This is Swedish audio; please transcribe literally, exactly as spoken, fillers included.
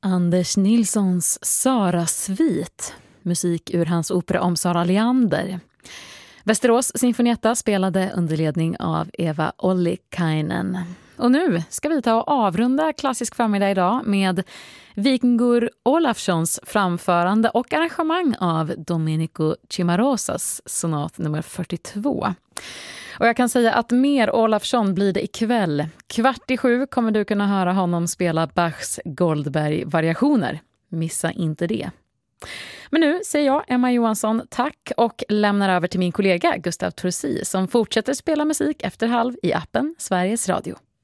Anders Nilssons Sara-svit, musik ur hans opera om Sara Leander. Västerås Sinfonietta spelade under ledning av Eva Ollikainen. Och nu ska vi ta och avrunda Klassisk förmiddag idag med Vikingur Olafssons framförande och arrangemang av Domenico Cimarosas sonat nummer fyrtiotvå. Och jag kan säga att mer Olafsson blir det ikväll. Kvart i sju kommer du kunna höra honom spela Bachs Goldberg-variationer. Missa inte det. Men nu säger jag, Emma Johansson, tack och lämnar över till min kollega Gustav Torsi som fortsätter spela musik efter halv i appen Sveriges Radio.